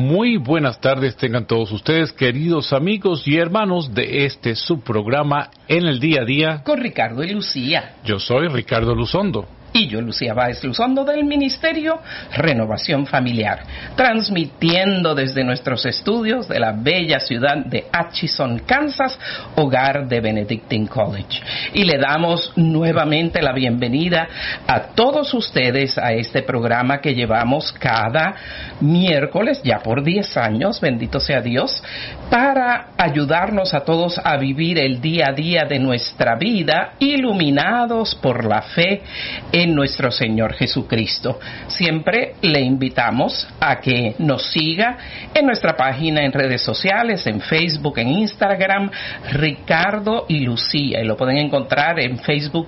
Muy buenas tardes tengan todos ustedes, queridos amigos y hermanos de este subprograma En el Día a Día con Ricardo y Lucía. Yo soy Ricardo Luzondo. Y yo, Lucía Báez Luzondo, del Ministerio Renovación Familiar, transmitiendo desde nuestros estudios de la bella ciudad de Atchison, Kansas, hogar de Benedictine College. Y le damos nuevamente la bienvenida a todos ustedes a este programa que llevamos cada miércoles, ya por 10 años, bendito sea Dios, para ayudarnos a todos a vivir el día a día de nuestra vida, iluminados por la fe en nuestro Señor Jesucristo. Siempre le invitamos a que nos siga en nuestra página en redes sociales, en Facebook, en Instagram, Ricardo y Lucía, y lo pueden encontrar en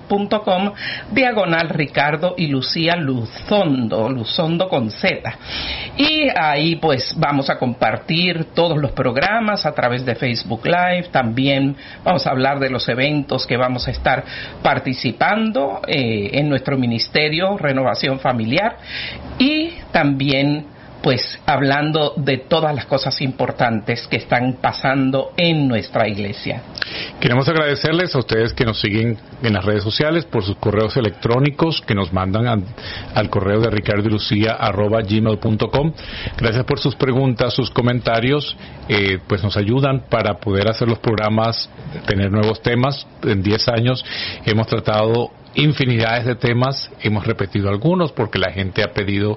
facebook.com/Ricardo y Lucía Luzondo con Z. Y ahí pues vamos a compartir todos los programas a través de Facebook Live. También vamos a hablar de los eventos que vamos a estar participando en nuestro Ministerio Renovación Familiar, y también pues hablando de todas las cosas importantes que están pasando en nuestra iglesia. Queremos agradecerles a ustedes que nos siguen en las redes sociales por sus correos electrónicos que nos mandan al correo de ricardoylucia@gmail.com. Gracias por sus preguntas, sus comentarios, pues nos ayudan para poder hacer los programas, tener nuevos temas. En 10 años hemos tratado infinidades de temas, hemos repetido algunos porque la gente ha pedido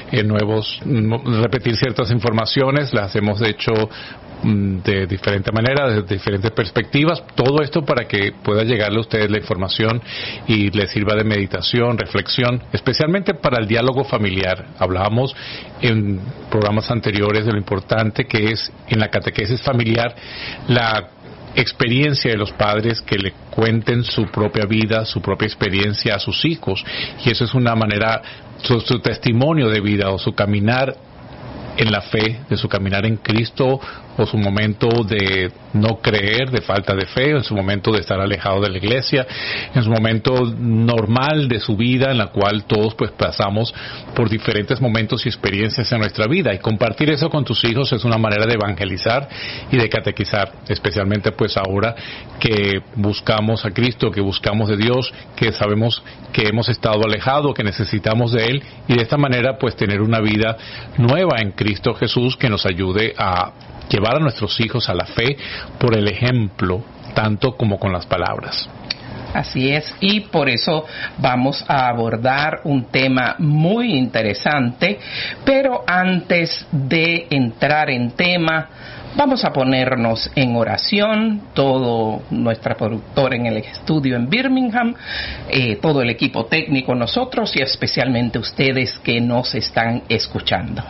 repetir ciertas informaciones, las hemos hecho de diferente manera, desde diferentes perspectivas, todo esto para que pueda llegarle a ustedes la información y les sirva de meditación, reflexión, especialmente para el diálogo familiar. Hablábamos en programas anteriores de lo importante que es en la catequesis familiar la experiencia de los padres, que le cuenten su propia vida, su propia experiencia a sus hijos, y eso es una manera, su testimonio de vida o su caminar en la fe, de su caminar en Cristo, o su momento de no creer, de falta de fe, en su momento de estar alejado de la iglesia, en su momento normal de su vida, en la cual todos pues pasamos por diferentes momentos y experiencias en nuestra vida, y compartir eso con tus hijos es una manera de evangelizar y de catequizar, especialmente pues ahora que buscamos a Cristo, que buscamos de Dios, que sabemos que hemos estado alejados, que necesitamos de Él, y de esta manera pues tener una vida nueva en Cristo Jesús que nos ayude a llevar a nuestros hijos a la fe por el ejemplo, tanto como con las palabras. Así es, y por eso vamos a abordar un tema muy interesante, pero antes de entrar en tema, vamos a ponernos en oración, todo nuestra productora en el estudio en Birmingham, todo el equipo técnico, nosotros y especialmente ustedes que nos están escuchando.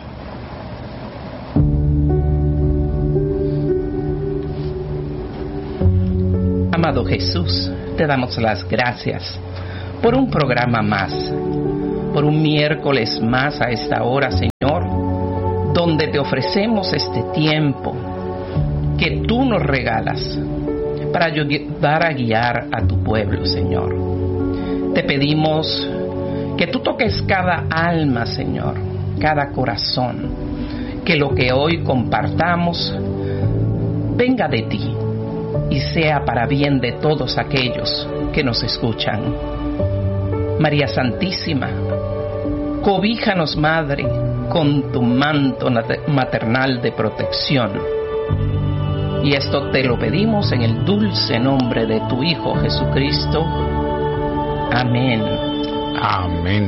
Amado Jesús, te damos las gracias por un programa más, por un miércoles más a esta hora, Señor, donde te ofrecemos este tiempo que tú nos regalas para ayudar a guiar a tu pueblo, Señor. Te pedimos que tú toques cada alma, Señor, cada corazón, que lo que hoy compartamos venga de ti y sea para bien de todos aquellos que nos escuchan. María Santísima, cobíjanos, Madre, con tu manto maternal de protección. Y esto te lo pedimos en el dulce nombre de tu Hijo Jesucristo. Amén. Amén.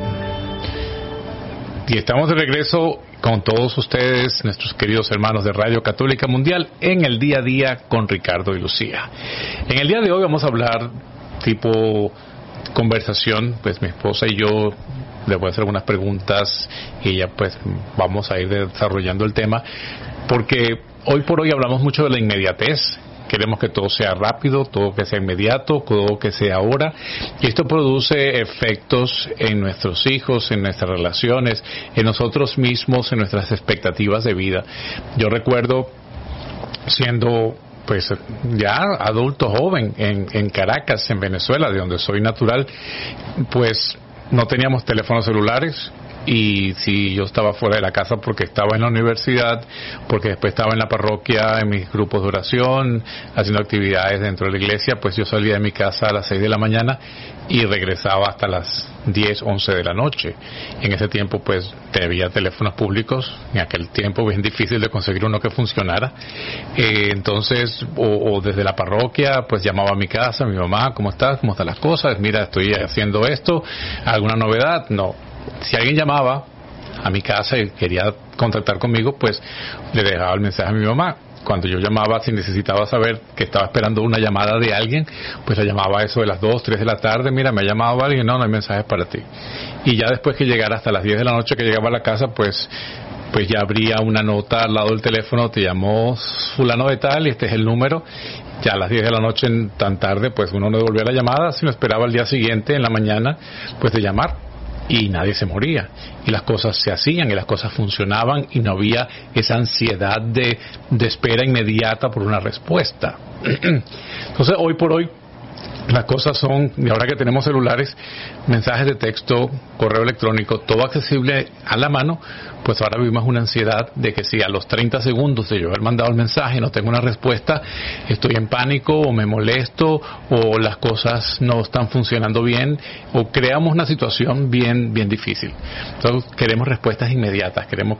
Y estamos de regreso con todos ustedes, nuestros queridos hermanos de Radio Católica Mundial, en el Día a Día con Ricardo y Lucía. En el día de hoy vamos a hablar tipo conversación, pues mi esposa y yo le voy a hacer algunas preguntas y ya pues vamos a ir desarrollando el tema, porque hoy por hoy hablamos mucho de la inmediatez. Queremos que todo sea rápido, todo que sea inmediato, todo que sea ahora, y esto produce efectos en nuestros hijos, en nuestras relaciones, en nosotros mismos, en nuestras expectativas de vida. Yo recuerdo siendo pues ya adulto joven en Caracas, en Venezuela, de donde soy natural, pues no teníamos teléfonos celulares. y si yo estaba fuera de la casa porque estaba en la universidad, porque después estaba en la parroquia, en mis grupos de oración, haciendo actividades dentro de la iglesia, pues yo salía de mi casa a las 6 de la mañana y regresaba hasta las 10, 11 de la noche. En ese tiempo pues había teléfonos públicos, en aquel tiempo bien difícil de conseguir uno que funcionara, entonces o desde la parroquia pues llamaba a mi casa, a mi mamá, ¿cómo estás? ¿Cómo están las cosas? Mira, estoy haciendo esto, ¿alguna novedad? No. Si alguien llamaba a mi casa y quería contactar conmigo, pues le dejaba el mensaje a mi mamá. Cuando yo llamaba, si necesitaba saber que estaba esperando una llamada de alguien, pues la llamaba a eso de las 2, 3 de la tarde, mira, me ha llamado alguien, no hay mensajes para ti. Y ya después que llegara hasta las 10 de la noche que llegaba a la casa, pues ya habría una nota al lado del teléfono, te llamó fulano de tal y este es el número. Ya a las 10 de la noche, tan tarde, pues uno no devolvía la llamada, sino esperaba al día siguiente, en la mañana, pues de llamar. Y nadie se moría, y las cosas se hacían, y las cosas funcionaban, y no había esa ansiedad de espera inmediata por una respuesta. Entonces, hoy por hoy, las cosas son, y ahora que tenemos celulares, mensajes de texto, correo electrónico, todo accesible a la mano, pues ahora vivimos una ansiedad de que si a los 30 segundos de yo haber mandado el mensaje no tengo una respuesta, estoy en pánico o me molesto o las cosas no están funcionando bien o creamos una situación bien difícil. Entonces queremos respuestas inmediatas, queremos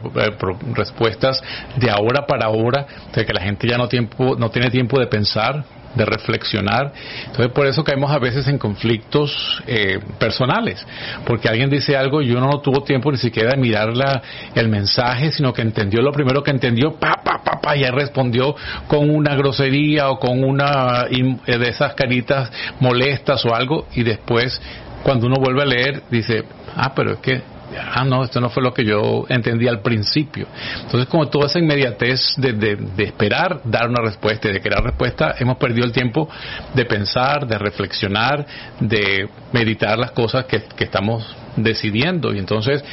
respuestas de ahora para ahora, de que la gente ya no tiene tiempo de pensar, de reflexionar. Entonces por eso caemos a veces en conflictos personales, porque alguien dice algo y uno no tuvo tiempo ni siquiera de mirar el mensaje, sino que entendió lo primero que entendió, y ya respondió con una grosería o con una de esas caritas molestas o algo, y después cuando uno vuelve a leer dice, pero es que no, esto no fue lo que yo entendí al principio. Entonces, como toda esa inmediatez de esperar dar una respuesta y de querer respuesta, hemos perdido el tiempo de pensar, de reflexionar, de meditar las cosas que estamos decidiendo, y entonces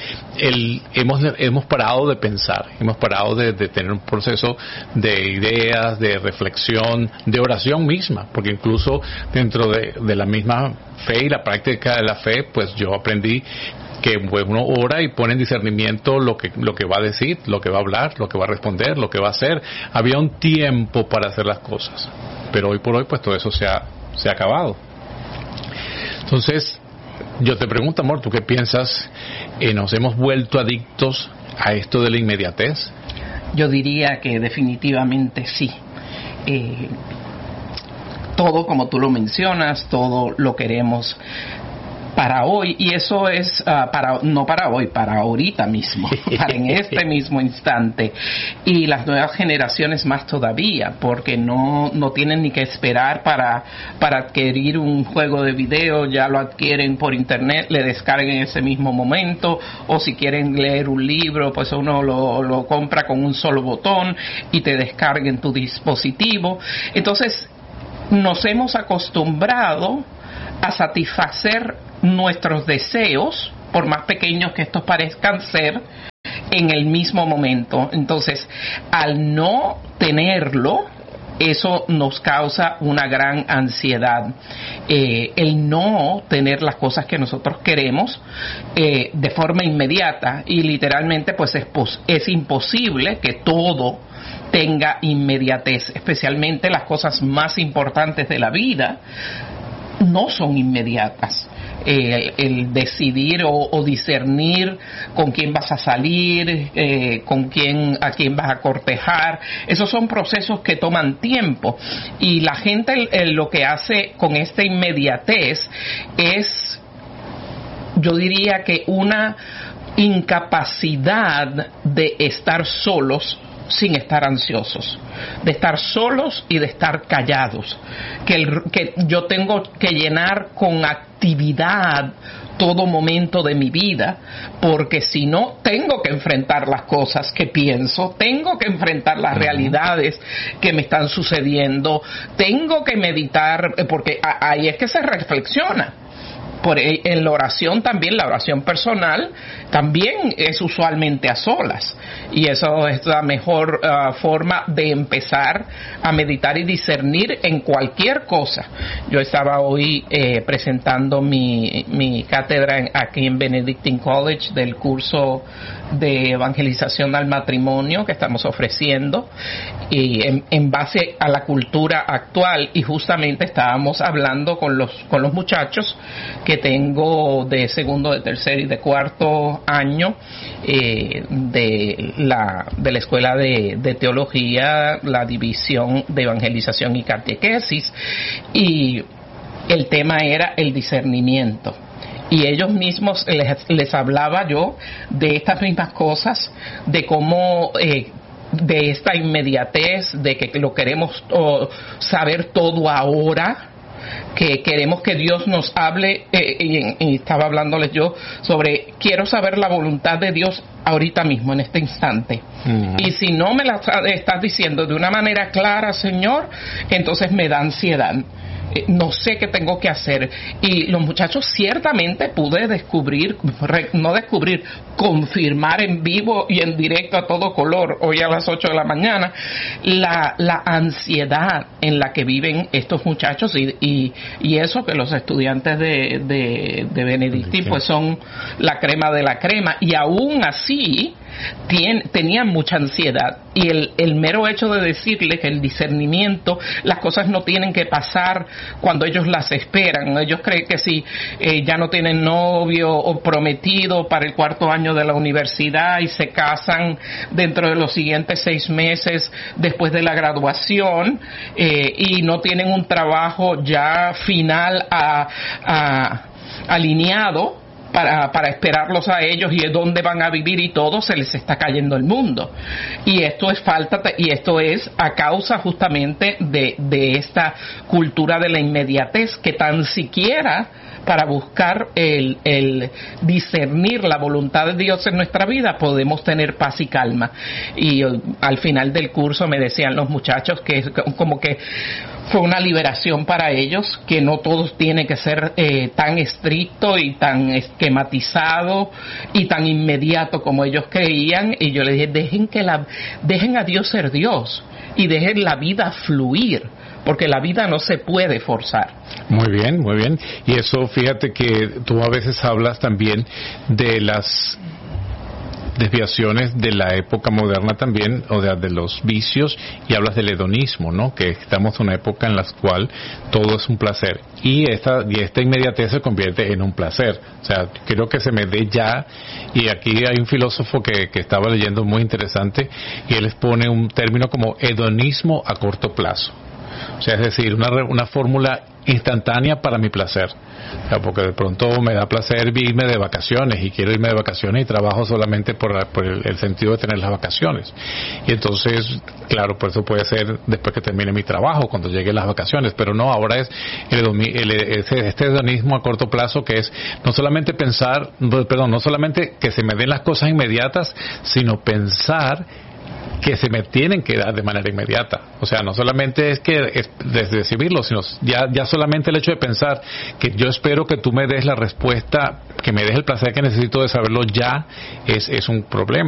hemos parado de pensar, hemos parado de tener un proceso de ideas, de reflexión, de oración misma, porque incluso dentro de la misma fe y la práctica de la fe, pues yo aprendí que uno ora y pone en discernimiento lo que va a decir, lo que va a hablar, lo que va a responder, lo que va a hacer. Había un tiempo para hacer las cosas, pero hoy por hoy pues todo eso se ha acabado. Entonces yo te pregunto, amor, ¿tú qué piensas? ¿Nos hemos vuelto adictos a esto de la inmediatez? Yo diría que definitivamente sí. Todo, como tú lo mencionas, todo lo queremos para hoy, y eso es no para hoy, para ahorita mismo, para en este mismo instante, y las nuevas generaciones más todavía, porque no tienen ni que esperar para adquirir un juego de video, ya lo adquieren por internet, le descargan en ese mismo momento, o si quieren leer un libro, pues uno lo compra con un solo botón y te descarga en tu dispositivo. Entonces nos hemos acostumbrado a satisfacer nuestros deseos, por más pequeños que estos parezcan ser, en el mismo momento. Entonces, al no tenerlo, eso nos causa una gran ansiedad. El no tener las cosas que nosotros queremos de forma inmediata, y literalmente pues es imposible que todo tenga inmediatez, especialmente las cosas más importantes de la vida no son inmediatas. El decidir o discernir con quién vas a salir, a quién vas a cortejar, esos son procesos que toman tiempo, y la gente lo que hace con esta inmediatez es, yo diría que una incapacidad de estar solos sin estar ansiosos, de estar solos y de estar callados, que yo tengo que llenar con actividad todo momento de mi vida, porque si no, tengo que enfrentar las cosas que pienso, tengo que enfrentar las realidades que me están sucediendo, tengo que meditar, porque ahí es que se reflexiona. en la oración también, la oración personal, también es usualmente a solas. Y eso es la mejor forma de empezar a meditar y discernir en cualquier cosa. Yo estaba hoy presentando mi cátedra aquí en Benedictine College del curso de evangelización al matrimonio que estamos ofreciendo, y en base a la cultura actual, y justamente estábamos hablando con los muchachos que tengo de segundo, de tercer y de cuarto año de la escuela de teología, la división de evangelización y catequesis, y el tema era el discernimiento. Y ellos mismos les hablaba yo de estas mismas cosas, de cómo de esta inmediatez, de que lo queremos saber todo ahora, que queremos que Dios nos hable, y estaba hablándoles yo sobre, quiero saber la voluntad de Dios ahorita mismo, en este instante. Uh-huh. Y si no me la estás diciendo de una manera clara, Señor, entonces me da ansiedad. No sé qué tengo que hacer. Y los muchachos ciertamente pude confirmar en vivo y en directo a todo color, hoy a las 8 de la mañana, la ansiedad en la que viven estos muchachos, y eso que los estudiantes de Benedictine pues son la crema de la crema, y aún así tenían mucha ansiedad, y el mero hecho de decirles que el discernimiento, las cosas no tienen que pasar cuando ellos las esperan. Ellos creen que si ya no tienen novio o prometido para el cuarto año de la universidad y se casan dentro de los siguientes 6 meses después de la graduación, y no tienen un trabajo ya final alineado para esperarlos a ellos, y es donde van a vivir, y todo se les está cayendo el mundo. Y esto es a causa justamente de esta cultura de la inmediatez, que tan siquiera para buscar el discernir la voluntad de Dios en nuestra vida podemos tener paz y calma. Y al final del curso me decían los muchachos que como que fue una liberación para ellos, que no todo tiene que ser tan estricto y tan esquematizado y tan inmediato como ellos creían. Y yo les dije, dejen a Dios ser Dios y dejen la vida fluir, porque la vida no se puede forzar. Muy bien, muy bien. Y eso, fíjate que tú a veces hablas también de las desviaciones de la época moderna también, o de los vicios, y hablas del hedonismo, ¿no? Que estamos en una época en la cual todo es un placer, y esta inmediatez se convierte en un placer. O sea, quiero que se me dé ya, y aquí hay un filósofo que estaba leyendo muy interesante, y él les pone un término como hedonismo a corto plazo. O sea, es decir, una fórmula instantánea para mi placer. O sea, porque de pronto me da placer irme de vacaciones, y quiero irme de vacaciones y trabajo solamente por el sentido de tener las vacaciones. Y entonces, claro, por eso puede ser después que termine mi trabajo, cuando lleguen las vacaciones. Pero no, ahora es este hedonismo a corto plazo, que es no solamente no solamente que se me den las cosas inmediatas, sino pensar que se me tienen que dar de manera inmediata. O sea, no solamente es recibirlo, sino ya solamente el hecho de pensar que yo espero que tú me des la respuesta, que me des el placer que necesito de saberlo ya, es un problema.